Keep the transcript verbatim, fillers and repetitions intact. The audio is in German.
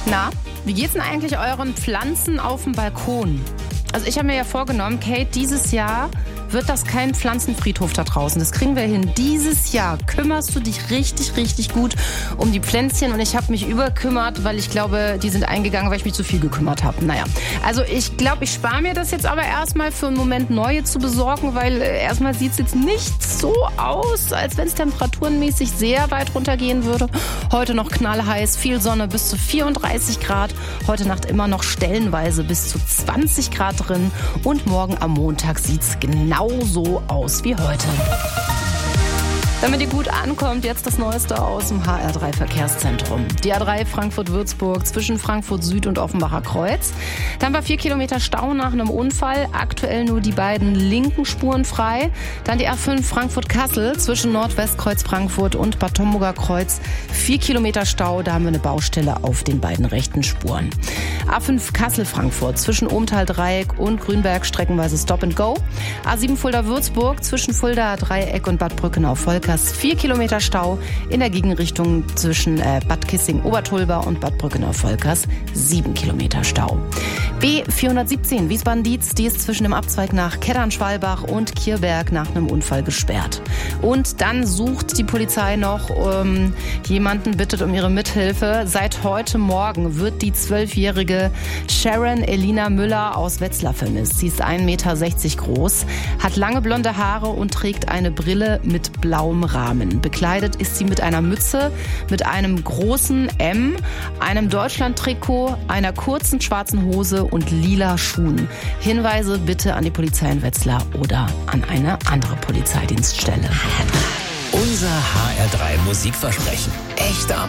Na, wie geht's denn eigentlich euren Pflanzen auf dem Balkon? Also ich habe mir ja vorgenommen, Kate, dieses Jahr wird das kein Pflanzenfriedhof da draußen. Das kriegen wir hin. Dieses Jahr kümmerst du dich richtig, richtig gut um die Pflänzchen. Und ich habe mich überkümmert, weil ich glaube, die sind eingegangen, weil ich mich zu viel gekümmert habe. Naja, also ich glaube, ich spare mir das jetzt aber erstmal für einen Moment, neue zu besorgen, weil äh, erstmal sieht es jetzt nicht so aus, als wenn es temperaturenmäßig sehr weit runtergehen würde. Heute noch knallheiß, viel Sonne, bis zu vierunddreißig Grad. Heute Nacht immer noch stellenweise bis zu zwanzig Grad drin. Und morgen am Montag sieht es genau so aus wie heute. Damit ihr gut ankommt, jetzt das Neueste aus dem H R drei Verkehrszentrum. Die A drei Frankfurt-Würzburg zwischen Frankfurt Süd und Offenbacher Kreuz. Dann war vier Kilometer Stau nach einem Unfall. Aktuell nur die beiden linken Spuren frei. Dann die A fünf Frankfurt-Kassel zwischen Nordwestkreuz Frankfurt und Bad Homburger Kreuz. Vier Kilometer Stau, da haben wir eine Baustelle auf den beiden rechten Spuren. A fünf Kassel-Frankfurt zwischen Ohmtal-Dreieck und Grünberg streckenweise Stop and Go. A sieben Fulda-Würzburg zwischen Fulda-Dreieck und Bad Brückenau-Volkers. Vier Kilometer Stau in der Gegenrichtung zwischen äh, Bad Kissing-Obertulba und Bad Brückenau-Volkers. Sieben Kilometer Stau. B vierhundertsiebzehn Wiesbaden-Dietz, die ist zwischen dem Abzweig nach Kettern-Schwalbach und Kierberg nach einem Unfall gesperrt. Und dann sucht die Polizei noch ähm, jemanden, bittet um ihre Mithilfe. Seit heute Morgen wird die zwölfjährige Sharon Elina Müller aus Wetzlar vermisst. Sie ist ein Meter sechzig groß, hat lange blonde Haare und trägt eine Brille mit blauem Rahmen. Bekleidet ist sie mit einer Mütze, mit einem großen M, einem Deutschland-Trikot, einer kurzen schwarzen Hose und lila Schuhen. Hinweise bitte an die Polizei in Wetzlar oder an eine andere Polizeidienststelle. Unser H R drei Musikversprechen. Echter